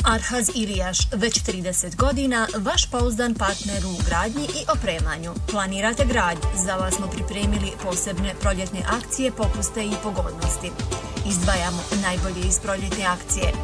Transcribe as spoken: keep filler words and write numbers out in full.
Arhaz Ilijaš, već trideset godina, vaš pouzdan partner u gradnji i opremanju. Planirate gradnju? Za vas smo pripremili posebne proljetne akcije, popuste i pogodnosti. Izdvajamo najbolje iz proljetne akcije.